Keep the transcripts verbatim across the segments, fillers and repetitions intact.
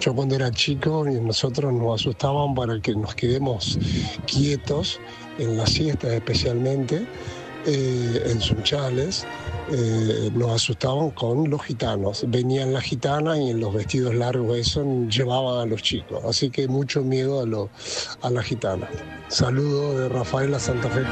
Yo cuando era chico, nosotros nos asustaban para que nos quedemos quietos, en las siestas especialmente, eh, en Sunchales, eh, nos asustaban con los gitanos. Venían las gitanas y en los vestidos largos eso llevaban a los chicos. Así que mucho miedo a, lo, a las gitanas. Saludos de Rafaela Santa Fe.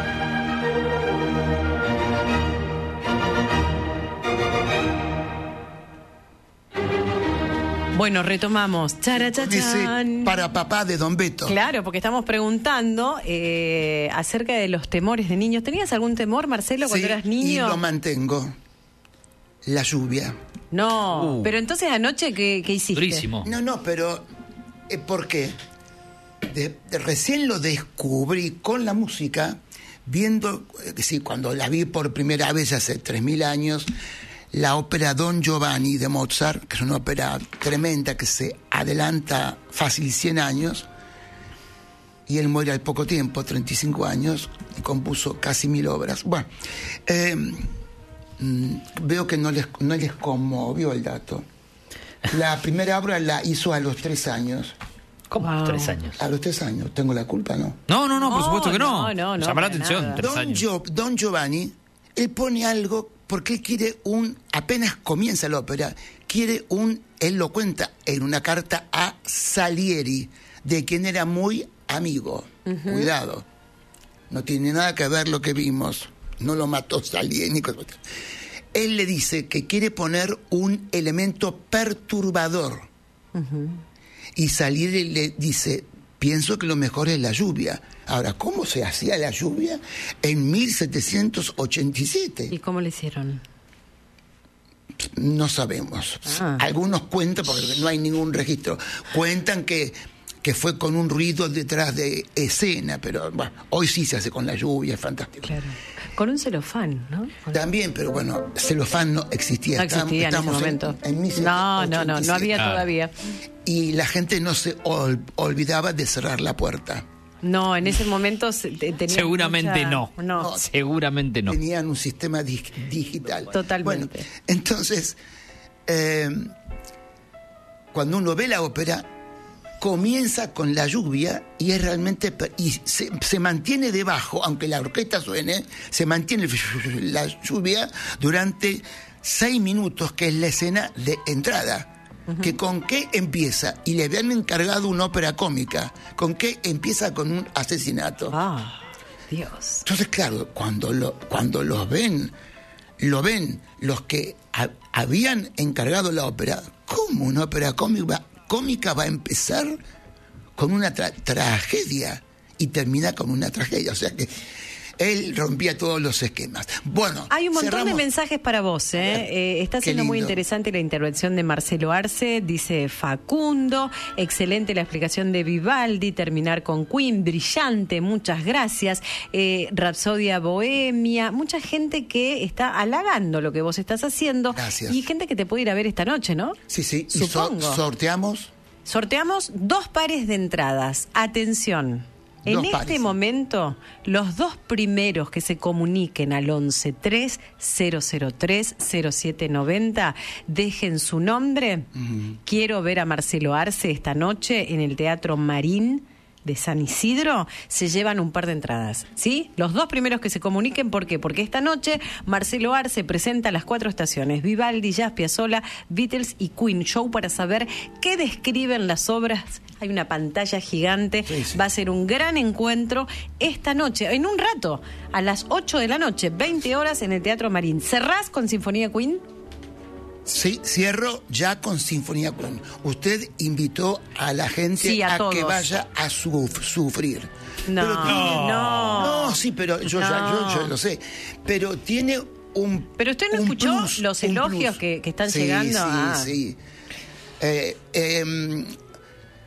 Bueno, retomamos. Charachachan. Para papá de Don Beto. Claro, porque estamos preguntando eh, acerca de los temores de niños. ¿Tenías algún temor, Marcelo, cuando Sí, eras niño? y lo mantengo. La lluvia. No, Uh. pero entonces anoche, ¿qué, qué hiciste? Durísimo. No, no, pero eh, ¿por qué? De, de- recién lo descubrí con la música, viendo, eh, sí, cuando la vi por primera vez hace tres mil años, la ópera Don Giovanni de Mozart, que es una ópera tremenda que se adelanta fácil cien años, y él muere al poco tiempo, treinta y cinco años, y compuso casi mil obras. Bueno, eh, mm, veo que no les, no les conmovió el dato. La primera obra la hizo a los tres años. ¿Cómo? Wow. Tres años. A los tres años. ¿Tengo la culpa? No. No, no, no, por No, supuesto que no. no, no, no, Llama la para atención, nada. tres Don, años. Gio- Don Giovanni, él pone algo porque él quiere un, apenas comienza la ópera, quiere un, él lo cuenta en una carta a Salieri, de quien era muy amigo. Uh-huh. Cuidado, no tiene nada que ver lo que vimos, no lo mató Salieri. Él le dice que quiere poner un elemento perturbador. Uh-huh. Y Salieri le dice, pienso que lo mejor es la lluvia. Ahora, ¿cómo se hacía la lluvia en mil setecientos ochenta y siete? ¿Y cómo le hicieron? No sabemos. Ah. Algunos cuentan, porque no hay ningún registro, cuentan que, que fue con un ruido detrás de escena, pero bueno, hoy sí se hace con la lluvia, es fantástico. Claro. Con un celofán, ¿no? Con... También, pero bueno, celofán no existía. No existía Estamos en ese momento. En, en mil setecientos no, ochenta y no, no, no había Ah. todavía. Y la gente no se ol- olvidaba de cerrar la puerta. No, en ese momento se- te- tenía Seguramente mucha- no. No. Seguramente no. Tenían un sistema dig- digital. Totalmente. Bueno, entonces, eh, cuando uno ve la ópera, comienza con la lluvia y es realmente y se, se mantiene debajo, aunque la orquesta suene, se mantiene la lluvia durante seis minutos, que es la escena de entrada. Uh-huh. Que con qué empieza, y le habían encargado una ópera cómica, con qué empieza con un asesinato. Ah, Dios. Entonces, claro, cuando lo, cuando los ven, lo ven los que ha, habían encargado la ópera, ¿cómo una ópera cómica, cómica va a empezar con una tra- tragedia y termina con una tragedia? O sea que él rompía todos los esquemas. Bueno, hay un montón cerramos. de mensajes para vos, ¿eh? eh está Qué siendo muy lindo. interesante la intervención de Marcelo Arce, dice Facundo. Excelente la explicación de Vivaldi, terminar con Queen, brillante, muchas gracias. Eh, Rapsodia Bohemia, mucha gente que está halagando lo que vos estás haciendo. Gracias. Y gente que te puede ir a ver esta noche, ¿no? Sí, sí, y so- Supongo. sorteamos. Sorteamos dos pares de entradas. Atención. En Dos este pares. momento, los dos primeros que se comuniquen al once tres cero cero tres cero siete noventa, dejen su nombre. Uh-huh. Quiero ver a Marcelo Arce esta noche en el Teatro Marín de San Isidro, se llevan un par de entradas, ¿sí? Los dos primeros que se comuniquen, ¿por qué? Porque esta noche Marcelo Arce presenta las cuatro estaciones, Vivaldi, Jazz, Piazzolla, Beatles y Queen, show para saber qué describen las obras. Hay una pantalla gigante, sí, sí. Va a ser un gran encuentro esta noche, en un rato, a las ocho de la noche, veinte horas en el Teatro Marín. ¿Cerrás con Sinfonía Queen? Sí, cierro ya con Sinfonía Queen. Usted invitó a la gente Sí, a a, todos. que vaya a suf- sufrir. No, Pero tiene- no. No, sí, pero yo, No. ya, yo, yo lo sé. Pero tiene un Pero usted no un escuchó plus, los un elogios plus. que, que están Sí, llegando. Sí, Ah. sí. Eh, eh,